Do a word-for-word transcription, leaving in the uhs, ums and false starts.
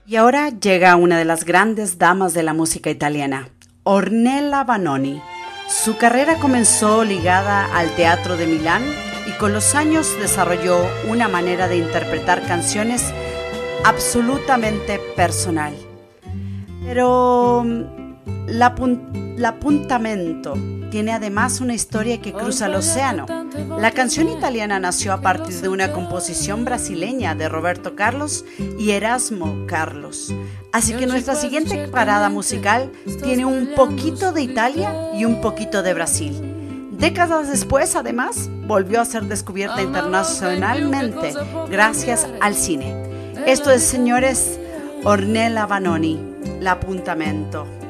Y ahora llega una de las grandes damas de la música italiana, Ornella Vanoni. Su carrera comenzó ligada al teatro de Milán y con los años desarrolló una manera de interpretar canciones absolutamente personal. Pero la, pun- la Puntamento tiene además una historia que cruza el océano. La canción italiana nació a partir de una composición brasileña de Roberto Carlos y Erasmo Carlos. Así que nuestra siguiente parada musical tiene un poquito de Italia y un poquito de Brasil. Décadas después, además, volvió a ser descubierta internacionalmente gracias al cine. Esto es, señores, Ornella Vanoni, L'Appuntamento.